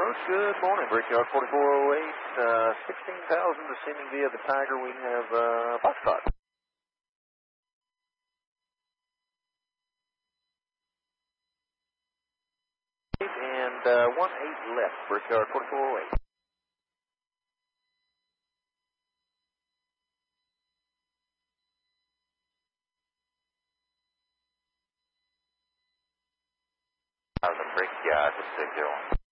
First, good morning, Brickyard 4408, 16,000 descending via the Tiger. We have Foxtrot. And 18 left, Brickyard 4408. Brickyard, what's it doing?